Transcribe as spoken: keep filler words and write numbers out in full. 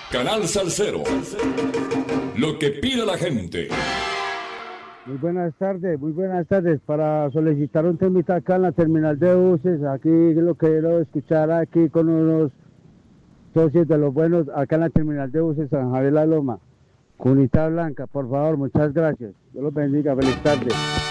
Canal Salcero. Lo que pide la gente. Muy buenas tardes, muy buenas tardes. Para solicitar un temita acá en la terminal de buses, aquí lo quiero escuchar aquí con unos socios de los buenos, acá en la terminal de buses San Javier La Loma. Cunita Blanca, por favor, muchas gracias. Dios los bendiga, feliz tarde.